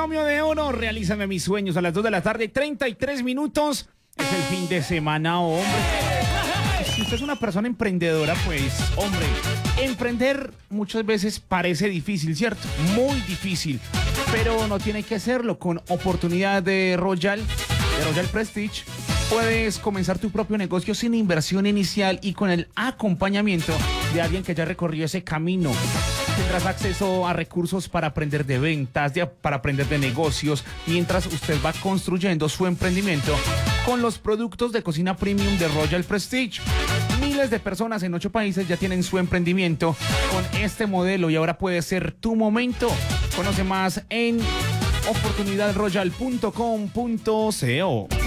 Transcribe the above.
Binomio de Oro, realízame mis sueños a las 2 de la tarde, 33 minutos. Es el fin de semana, hombre. Si usted es una persona emprendedora, pues, hombre, emprender muchas veces parece difícil, ¿cierto? Muy difícil, pero no tiene que hacerlo. Con oportunidad de Royal Prestige, puedes comenzar tu propio negocio sin inversión inicial y con el acompañamiento de alguien que ya recorrió ese camino. Tendrás acceso a recursos para aprender de ventas, para aprender de negocios, mientras usted va construyendo su emprendimiento con los productos de cocina premium de Royal Prestige. Miles de personas en 8 países ya tienen su emprendimiento con este modelo y ahora puede ser tu momento. Conoce más en oportunidadroyal.com.co.